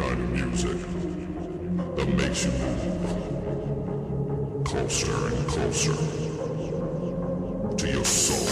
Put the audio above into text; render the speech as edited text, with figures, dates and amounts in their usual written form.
kind of music that makes you move closer and closer.